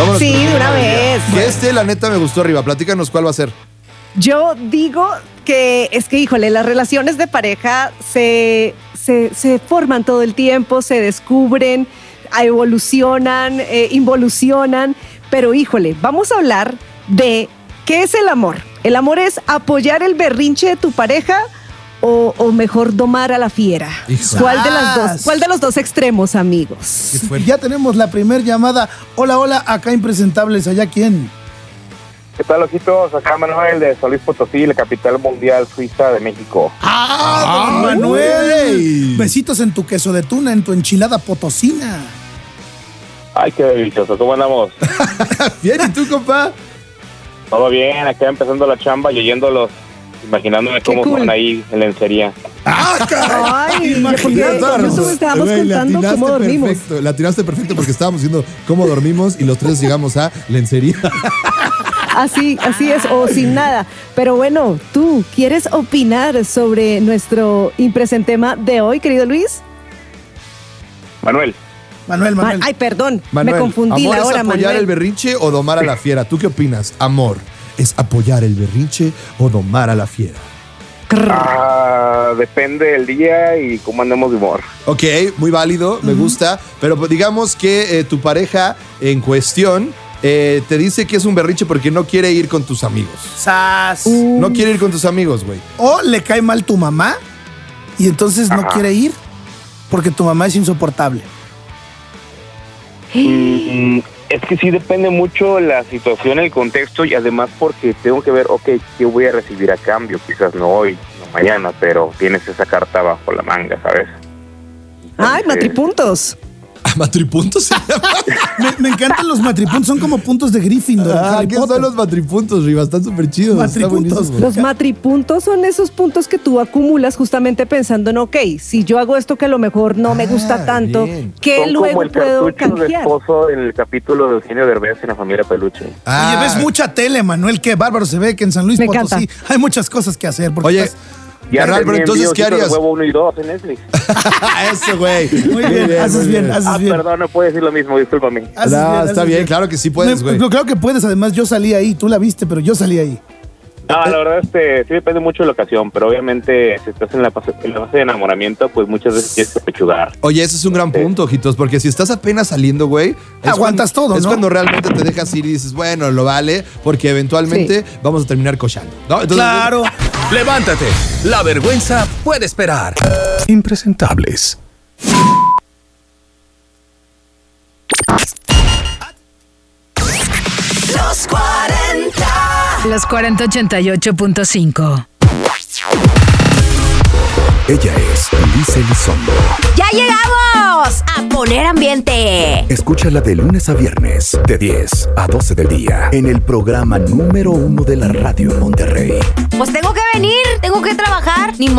Vámonos Sí, con el de una tema del día. vez. La neta, me gustó, Riva. Platícanos cuál va a ser. Yo digo que es que, híjole, las relaciones de pareja se forman todo el tiempo, se descubren, evolucionan, involucionan, pero híjole, vamos a hablar de qué es el amor. ¿El amor es apoyar el berrinche de tu pareja o mejor domar a la fiera? Híjole. ¿Cuál de los dos extremos, amigos? Ya tenemos la primer llamada. Hola, acá impresentables, ¿allá quién? ¿Qué tal, ojitos? Acá Manuel de San Luis Potosí, la capital mundial suiza de México. Don Manuel! Besitos en tu queso de tuna, en tu enchilada potosina. Ay, qué delicioso. ¿Cómo andamos? Bien, ¿y tú, compa? Todo bien, acá empezando la chamba y oyéndolos, imaginándome Qué cómo cool. van ahí en lencería. Ay, Imagínate. porque nosotros estábamos Güey, contando cómo dormimos. perfecto. La atinaste perfecto porque estábamos diciendo cómo dormimos y los tres llegamos a lencería. Así es, o sin nada. Pero bueno, ¿tú quieres opinar sobre nuestro impresente tema de hoy, querido Luis? Manuel, Ay, perdón, Manuel, me confundí ¿amor la hora, es apoyar Manuel. el berrinche o domar a la fiera? ¿Tú qué opinas? ¿Amor es apoyar el berrinche o domar a la fiera? depende del día y cómo andemos de humor. Ok, muy válido, me gusta. Pero pues, digamos que tu pareja en cuestión te dice que es un berrinche porque no quiere ir con tus amigos. ¡Sas! No quiere ir con tus amigos, güey. O le cae mal tu mamá y entonces no quiere ir porque tu mamá es insoportable. Es que sí depende mucho la situación, el contexto y además porque tengo que ver, ok, ¿qué voy a recibir a cambio? Quizás no hoy, no mañana, pero tienes esa carta bajo la manga, ¿sabes? Ay, matripuntos. ¿Matripuntos se llama? Me encantan los matripuntos, son como puntos de Gryffindor. Harry ¿Qué Potter. son los matripuntos, Riva? Están súper chidos. está Matripuntos. buenísimo. Los matripuntos son esos puntos que tú acumulas justamente pensando en, ok, si yo hago esto que a lo mejor no me gusta tanto, bien. ¿qué Son luego como el puedo cartucho de canjear? esposo en el capítulo de Eugenio Derbez en La Familia Peluche. Oye, ves mucha tele, Manuel, qué bárbaro se ve que en San Luis Me Potosí encanta. hay muchas cosas que hacer. Porque Oye, estás- Ya carnal, pero terminé entonces, ¿qué Ojitos de harías? Huevo 1 y 2 en Netflix. Eso, güey. Muy bien, haces bien, haces bien. Perdón, no puedo decir lo mismo, discúlpame. Haces No, bien, está haces bien, claro que sí puedes, güey. Yo creo que puedes, además yo salí ahí, tú la viste, pero yo salí ahí. No, la verdad sí depende mucho de la ocasión, pero obviamente si estás en la fase de enamoramiento, pues muchas veces tienes que pechugar. Oye, ese es un gran punto, ojitos, porque si estás apenas saliendo, güey, Aguantas todo, Es ¿no? cuando realmente te dejas ir y dices, bueno, lo vale, porque eventualmente vamos a terminar cochando, ¿no? Entonces, Claro. Levántate, la vergüenza puede esperar. Impresentables. Los 40. Los 4088.5. Ella es Liz Elizondo. ¡Ya llegamos! ¡A poner ambiente! Escúchala de lunes a viernes, de 10 a 12 del día, en el programa número 1 de la radio en Monterrey. Pues tengo que venir, tengo que trabajar, ni modo.